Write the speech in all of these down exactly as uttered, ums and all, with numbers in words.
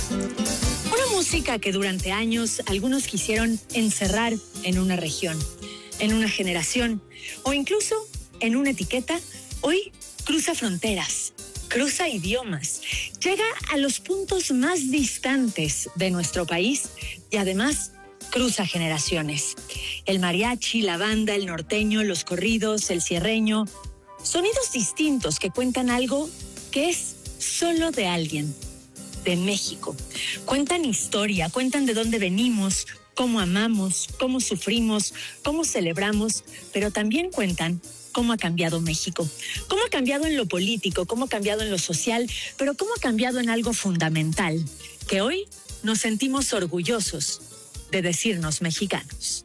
Una música que durante años algunos quisieron encerrar en una región, en una generación o incluso en una etiqueta, hoy cruza fronteras, cruza idiomas, llega a los puntos más distantes de nuestro país y además cruza generaciones. El mariachi, la banda, el norteño, los corridos, el cierreño, sonidos distintos que cuentan algo que es solo de alguien, de México. Cuentan historia, cuentan de dónde venimos, cómo amamos, cómo sufrimos, cómo celebramos, pero también cuentan cómo ha cambiado México, cómo ha cambiado en lo político, cómo ha cambiado en lo social, pero cómo ha cambiado en algo fundamental, que hoy nos sentimos orgullosos de decirnos mexicanos.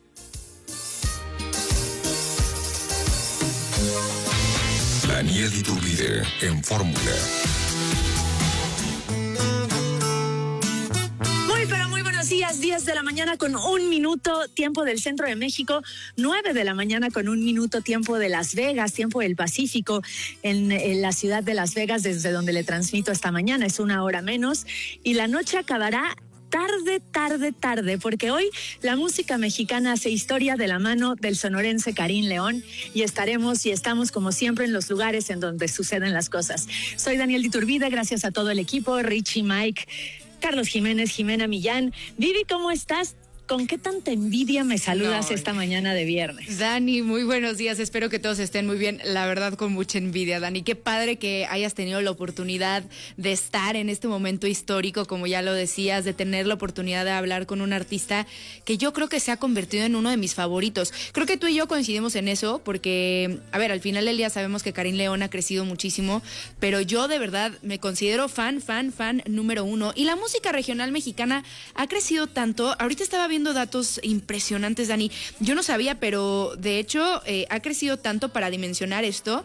Daniel Iturbide en Fórmula. Muy, pero muy buenos días, diez de la mañana con un minuto, tiempo del centro de México, nueve de la mañana con un minuto, tiempo de Las Vegas, tiempo del Pacífico, en, en la ciudad de Las Vegas, desde donde le transmito esta mañana, es una hora menos, y la noche acabará tarde, tarde, tarde, porque hoy la música mexicana hace historia de la mano del sonorense Karim León y estaremos y estamos como siempre en los lugares en donde suceden las cosas. Soy Daniel Iturbide, gracias a todo el equipo, Richie, Mike, Carlos Jiménez, Jimena Millán. Vivi, ¿cómo estás? ¿Con qué tanta envidia me saludas no, esta mañana de viernes? Dani, muy buenos días. Espero que todos estén muy bien. La verdad, con mucha envidia, Dani. Qué padre que hayas tenido la oportunidad de estar en este momento histórico, como ya lo decías, de tener la oportunidad de hablar con un artista que yo creo que se ha convertido en uno de mis favoritos. Creo que tú y yo coincidimos en eso, porque, a ver, al final del día sabemos que Karim León ha crecido muchísimo, pero yo de verdad me considero fan, fan, fan número uno. Y la música regional mexicana ha crecido tanto. Ahorita estaba viendo viendo datos impresionantes, Dani. Yo no sabía, pero de hecho eh, ha crecido tanto para dimensionar esto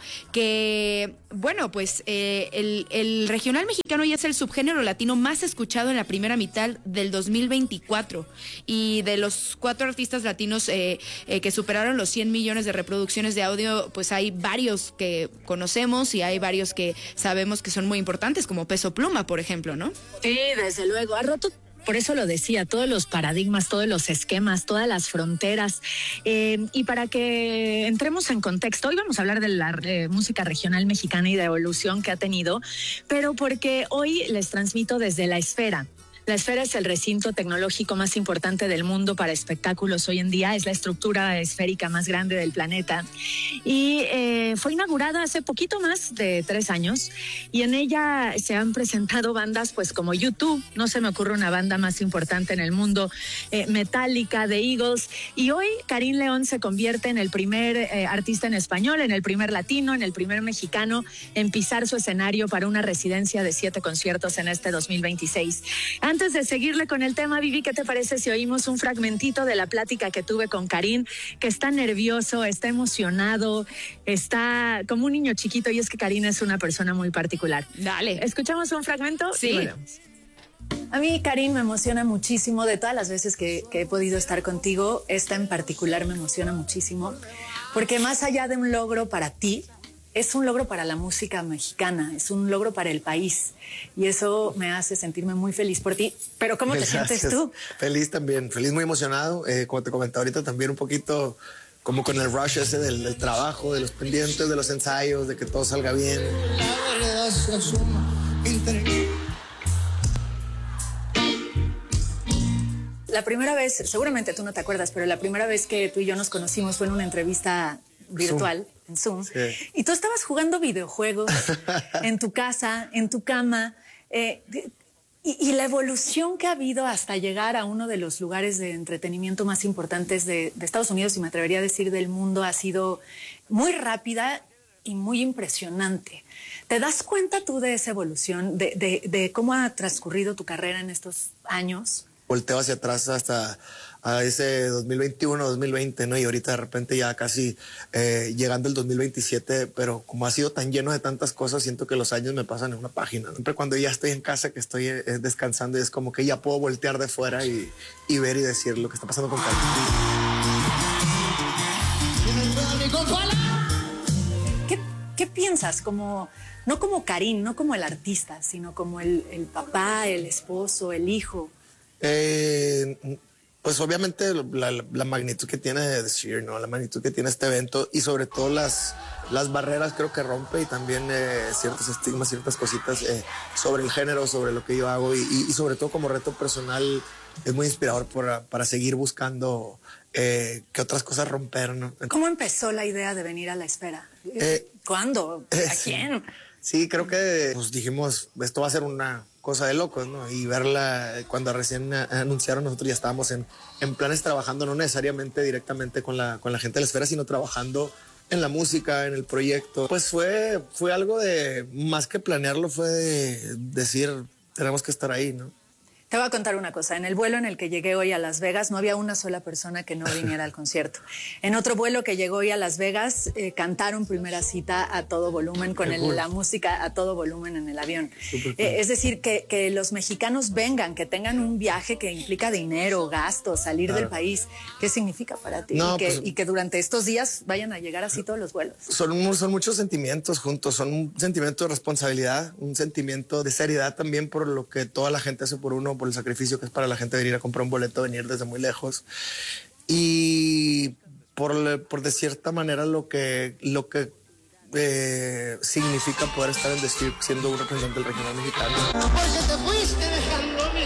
que, bueno, pues eh, el, el regional mexicano ya es el subgénero latino más escuchado en la primera mitad del dos mil veinticuatro. Y de los cuatro artistas latinos eh, eh, que superaron los cien millones de reproducciones de audio, pues hay varios que conocemos y hay varios que sabemos que son muy importantes, como Peso Pluma, por ejemplo, ¿no? Sí, desde luego. Ha roto. Por eso lo decía, todos los paradigmas, todos los esquemas, todas las fronteras. Eh, y para que entremos en contexto, hoy vamos a hablar de la eh, música regional mexicana y de evolución que ha tenido, pero porque hoy les transmito desde La Esfera. La Esfera es el recinto tecnológico más importante del mundo para espectáculos hoy en día. Es la estructura esférica más grande del planeta. Y eh, fue inaugurada hace poquito más de tres años. Y en ella se han presentado bandas pues como U dos, no se me ocurre una banda más importante en el mundo, eh, Metallica, The Eagles. Y hoy Karim León se convierte en el primer eh, artista en español, en el primer latino, en el primer mexicano en pisar su escenario para una residencia de siete conciertos en este dos mil veintiséis. Antes de seguirle con el tema, Vivi, ¿qué te parece si oímos un fragmentito de la plática que tuve con Karim, que está nervioso, está emocionado, está como un niño chiquito, y es que Karim es una persona muy particular? Dale. ¿Escuchamos un fragmento? Sí. Bueno. A mí, Karim, me emociona muchísimo. De todas las veces que, que he podido estar contigo, esta en particular me emociona muchísimo, porque más allá de un logro para ti, es un logro para la música mexicana, es un logro para el país, y eso me hace sentirme muy feliz por ti. Pero ¿cómo te Gracias. sientes tú? Feliz también, feliz, muy emocionado. Eh, como te comentaba ahorita, también un poquito como con el rush ese del, del trabajo, de los pendientes, de los ensayos, de que todo salga bien. La primera vez, seguramente tú no te acuerdas, pero la primera vez que tú y yo nos conocimos fue en una entrevista virtual, Zoom. en Zoom, sí. Y tú estabas jugando videojuegos en tu casa, en tu cama, eh, y, y la evolución que ha habido hasta llegar a uno de los lugares de entretenimiento más importantes de, de Estados Unidos, y me atrevería a decir del mundo, ha sido muy rápida y muy impresionante. ¿Te das cuenta tú de esa evolución, de, de, de cómo ha transcurrido tu carrera en estos años? Volteo hacia atrás hasta a ese dos mil veintiuno, dos mil veinte, ¿no? Y ahorita de repente ya casi eh, llegando el dos mil veintisiete, pero como ha sido tan lleno de tantas cosas, siento que los años me pasan en una página. Siempre cuando ya estoy en casa, que estoy eh, descansando, y es como que ya puedo voltear de fuera y, y ver y decir lo que está pasando con Karim. ¿Qué, qué piensas? Como no como Karin, no como el artista, sino como el, el papá, el esposo, el hijo? Eh, pues obviamente la, la magnitud que tiene The Sphere, ¿no? La magnitud que tiene este evento y sobre todo las, las barreras creo que rompe y también eh, ciertos estigmas, ciertas cositas eh, sobre el género, sobre lo que yo hago y, y, y sobre todo como reto personal es muy inspirador para, para seguir buscando eh, qué otras cosas romper, ¿no? ¿Cómo empezó la idea de venir a La Esfera? Eh, ¿Cuándo? ¿A eh, quién? Sí, creo que pues dijimos, esto va a ser una cosa de locos, ¿no? Y verla, cuando recién anunciaron, nosotros ya estábamos en, en planes trabajando, no necesariamente directamente con la, con la gente de La Esfera, sino trabajando en la música, en el proyecto. Pues fue, fue algo de, más que planearlo, fue de decir, tenemos que estar ahí, ¿no? Te voy a contar una cosa. En el vuelo en el que llegué hoy a Las Vegas no había una sola persona que no viniera al concierto. En otro vuelo que llegó hoy a Las Vegas eh, cantaron Primera Cita a todo volumen con el, la música a todo volumen en el avión. Eh, es decir, que, que los mexicanos vengan, que tengan un viaje que implica dinero, gastos, salir claro. del país. ¿Qué significa para ti? No, y, que, pues, y que durante estos días vayan a llegar así todos los vuelos. Son, son muchos sentimientos juntos. Son un sentimiento de responsabilidad, un sentimiento de seriedad también por lo que toda la gente hace por uno, por el sacrificio que es para la gente venir a comprar un boleto, venir desde muy lejos y por, por de cierta manera lo que, lo que eh, significa poder estar en The Sphere siendo un representante del regional mexicano. Porque te fuiste dejándome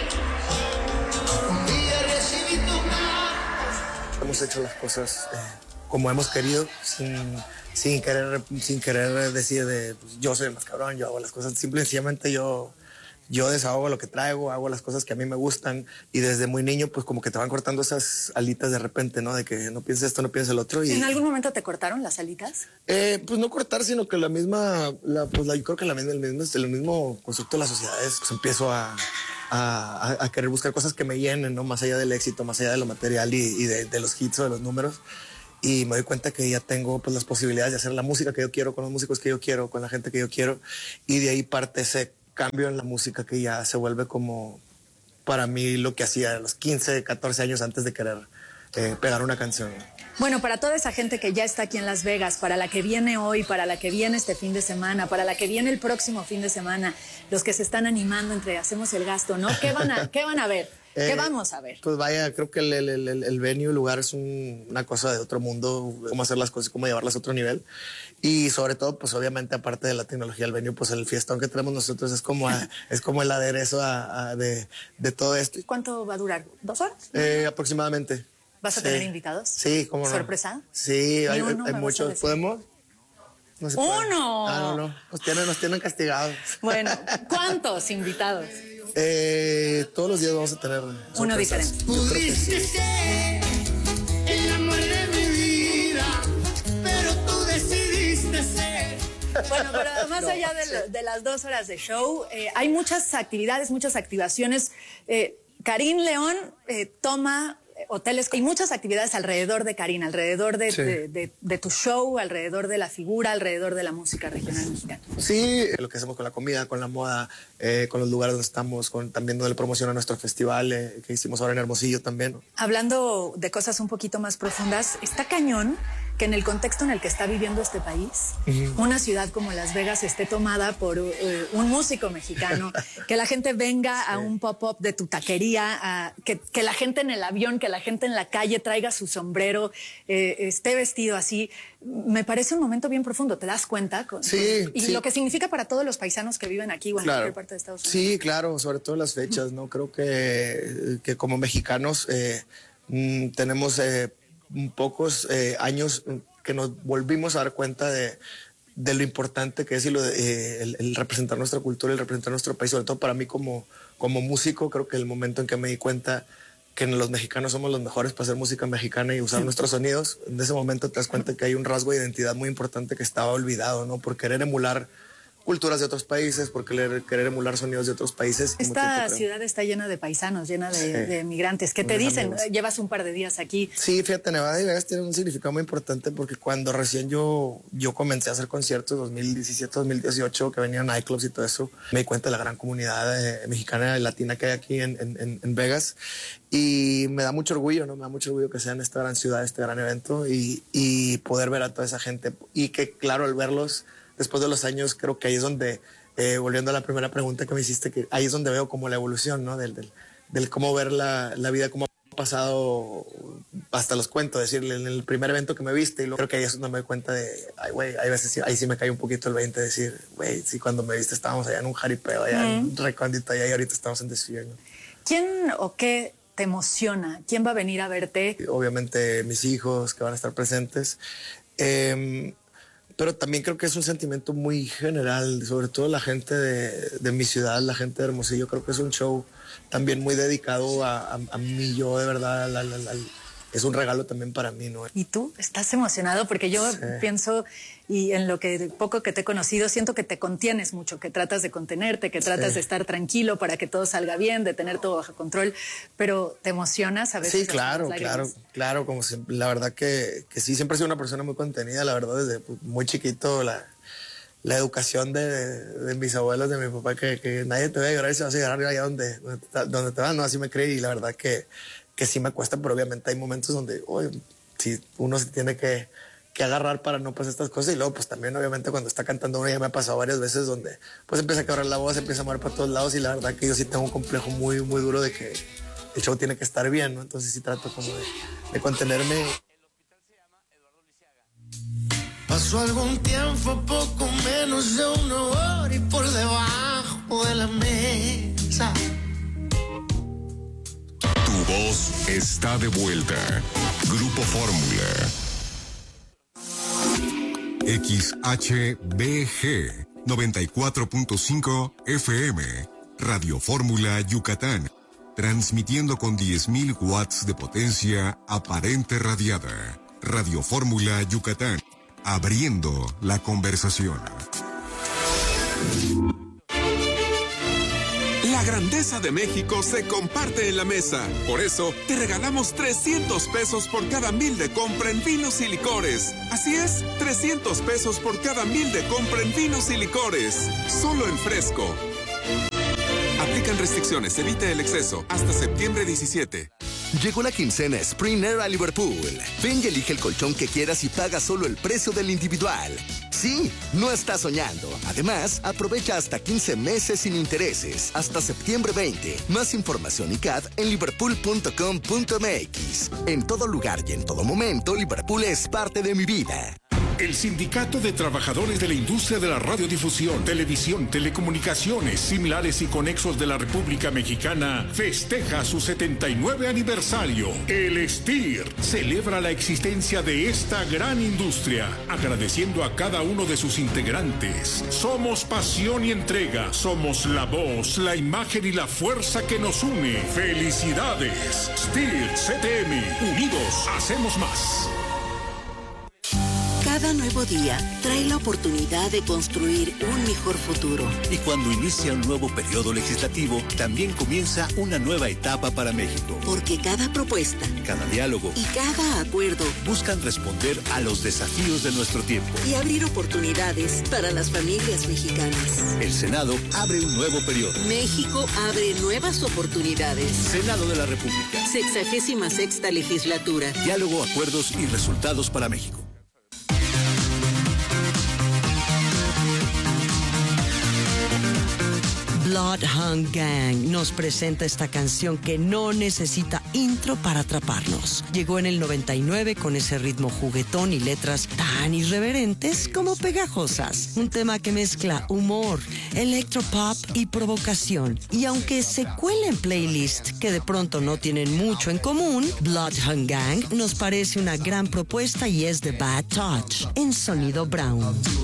un día recibí tu mano. Hemos hecho las cosas eh, como hemos querido, sin, sin, querer, sin querer decir de pues, yo soy el más cabrón, yo hago las cosas, simple y sencillamente yo Yo desahogo lo que traigo, hago las cosas que a mí me gustan y desde muy niño pues como que te van cortando esas alitas de repente, ¿no? De que no pienses esto, no pienses el otro. Y, ¿en algún momento te cortaron las alitas? Eh, pues no cortar, sino que la misma, la, pues la, yo creo que la misma, el, mismo, el mismo constructo de la sociedad es pues empiezo a, a, a querer buscar cosas que me llenen, ¿no? Más allá del éxito, más allá de lo material y, y de, de los hits o de los números. Y me doy cuenta que ya tengo pues las posibilidades de hacer la música que yo quiero, con los músicos que yo quiero, con la gente que yo quiero. Y de ahí parte ese cambio en la música que ya se vuelve como para mí lo que hacía a los quince, catorce años antes de querer eh, pegar una canción. Bueno, para toda esa gente que ya está aquí en Las Vegas, para la que viene hoy, para la que viene este fin de semana, para la que viene el próximo fin de semana, los que se están animando entre hacemos el gasto, ¿no? ¿Qué van a, qué van a ver? ¿Qué eh, vamos a ver? Pues vaya, creo que el, el, el, el venue, el lugar es un, una cosa de otro mundo, cómo hacer las cosas, cómo llevarlas a otro nivel. Y sobre todo, pues obviamente, aparte de la tecnología del venue, pues el fiestón que tenemos nosotros es como, a, es como el aderezo a, a de, de todo esto. ¿Cuánto va a durar? ¿Dos horas? Eh, aproximadamente. ¿Vas a sí. tener invitados? Sí, cómo no. ¿Sorpresa? Sí, hay, hay muchos. ¿Podemos? No se ¡Uno! Ah, no, no. Nos tienen, nos tienen castigados. Bueno, ¿cuántos invitados? Eh, todos los días vamos a tener sorpresas. Uno diferente. Yo creo que sí. El amor de mi vida, pero tú decidiste ser. Bueno, pero más no, allá de, sí. lo, de las dos horas de show, eh, hay muchas actividades, muchas activaciones. Eh, Karin León eh, toma hoteles y muchas actividades alrededor de Karin, alrededor de, sí. de, de, de tu show, alrededor de la figura, alrededor de la música regional mexicana. Sí, lo que hacemos con la comida, con la moda, eh, con los lugares donde estamos, con también donde le promociona nuestro festival eh, que hicimos ahora en Hermosillo también. Hablando de cosas un poquito más profundas, está cañón que en el contexto en el que está viviendo este país, uh-huh. una ciudad como Las Vegas esté tomada por uh, un músico mexicano, que la gente venga sí. a un pop-up de tu taquería, a, que, que la gente en el avión, que la gente en la calle traiga su sombrero, eh, esté vestido así. Me parece un momento bien profundo, ¿te das cuenta? Con, sí. Con, y sí. lo que significa para todos los paisanos que viven aquí o en claro. cualquier parte de Estados Unidos. Sí, claro, sobre todo las fechas, ¿no? Creo que, que como mexicanos eh, mm, tenemos... Eh, pocos eh, años que nos volvimos a dar cuenta de, de lo importante que es y lo de, eh, el, el representar nuestra cultura, el representar nuestro país, sobre todo para mí como, como músico. Creo que el momento en que me di cuenta que los mexicanos somos los mejores para hacer música mexicana y usar sí. nuestros sonidos, en ese momento te das cuenta que hay un rasgo de identidad muy importante que estaba olvidado, ¿no? Por querer emular culturas de otros países, por querer, querer emular sonidos de otros países. Esta ciudad está llena de paisanos, llena de, sí. de migrantes. ¿Qué te dicen? Amigos. Llevas un par de días aquí. Sí, fíjate, Nevada y Vegas tienen un significado muy importante porque cuando recién yo, yo comencé a hacer conciertos, dos mil diecisiete, dos mil dieciocho, que venían nightclubs y todo eso, me di cuenta de la gran comunidad eh, mexicana y latina que hay aquí en, en, en Vegas. Y me da mucho orgullo, ¿no? Me da mucho orgullo que sea en esta gran ciudad, este gran evento y, y poder ver a toda esa gente. Y que, claro, al verlos después de los años, creo que ahí es donde, eh, volviendo a la primera pregunta que me hiciste, que ahí es donde veo como la evolución, ¿no? Del, del, del cómo ver la, la vida, cómo ha pasado, hasta los cuentos, decirle, en el primer evento que me viste, y luego creo que ahí es donde me doy cuenta de, ay, güey, hay veces sí, ahí sí me cae un poquito el veinte, decir, güey, sí, cuando me viste estábamos allá en un jaripeo, allá mm. en Recóndito, allá, y ahorita estamos en desfile, ¿no? ¿Quién o qué te emociona? ¿Quién va a venir a verte? Obviamente mis hijos que van a estar presentes, eh, pero también creo que es un sentimiento muy general, sobre todo la gente de, de mi ciudad, la gente de Hermosillo. Creo que es un show también muy dedicado a, a, a mí, yo de verdad, la, la, la, es un regalo también para mí, ¿no? ¿Y tú? ¿Estás emocionado? Porque yo sí. pienso, y en lo que poco que te he conocido, siento que te contienes mucho, que tratas de contenerte, que tratas sí. de estar tranquilo para que todo salga bien, de tener todo bajo control, pero ¿te emocionas a veces? Sí, claro, claro, claro, como siempre. La verdad que, que sí, siempre he sido una persona muy contenida, la verdad, desde muy chiquito, la, la educación de, de, de mis abuelos, de mi papá, que, que nadie te ve a llorar y se vas a llorar allá donde, donde, te, donde te vas, no, así me creí, y la verdad que que sí me cuesta, pero obviamente hay momentos donde oh, sí, uno se tiene que, que agarrar para no pasar estas cosas. Y luego pues también obviamente cuando está cantando uno, ya me ha pasado varias veces donde pues empieza a quebrar la voz, empieza a mover para todos lados, y la verdad que yo sí tengo un complejo muy muy duro de que el show tiene que estar bien, ¿no? Entonces sí trato como de, de contenerme. Pasó algún tiempo, poco menos de una hora, y por debajo de la mesa tu voz está de vuelta. Grupo Fórmula. X H B G noventa y cuatro punto cinco F M. Radio Fórmula Yucatán. Transmitiendo con diez mil watts de potencia aparente radiada. Radio Fórmula Yucatán. Abriendo la conversación. La grandeza de México se comparte en la mesa. Por eso, te regalamos trescientos pesos por cada mil de compra en vinos y licores. Así es, trescientos pesos por cada mil de compra en vinos y licores. Solo en Fresco. Aplican restricciones, evite el exceso. Hasta septiembre diecisiete. Llegó la quincena Sprinter a Liverpool. Ven y elige el colchón que quieras y paga solo el precio del individual. Sí, no estás soñando. Además, aprovecha hasta quince meses sin intereses. Hasta septiembre veinte. Más información y C A D en liverpool punto com punto m x. En todo lugar y en todo momento, Liverpool es parte de mi vida. El Sindicato de Trabajadores de la Industria de la Radiodifusión, Televisión, Telecomunicaciones, Similares y Conexos de la República Mexicana festeja su setenta y nueve aniversario. El S T I R celebra la existencia de esta gran industria, agradeciendo a cada uno de sus integrantes. Somos pasión y entrega, somos la voz, la imagen y la fuerza que nos une. ¡Felicidades! S T I R C T M, unidos hacemos más. Cada nuevo día trae la oportunidad de construir un mejor futuro. Y cuando inicia un nuevo periodo legislativo, también comienza una nueva etapa para México. Porque cada propuesta, cada diálogo y cada acuerdo buscan responder a los desafíos de nuestro tiempo y abrir oportunidades para las familias mexicanas. El Senado abre un nuevo periodo. México abre nuevas oportunidades. Senado de la República. Sexagésima sexta legislatura. Diálogo, acuerdos y resultados para México. Bloodhound Gang nos presenta esta canción que no necesita intro para atraparnos. Llegó en el noventa y nueve con ese ritmo juguetón y letras tan irreverentes como pegajosas. Un tema que mezcla humor, electropop y provocación. Y aunque se cuela en playlists que de pronto no tienen mucho en común, Bloodhound Gang nos parece una gran propuesta y es The Bad Touch en sonido brown.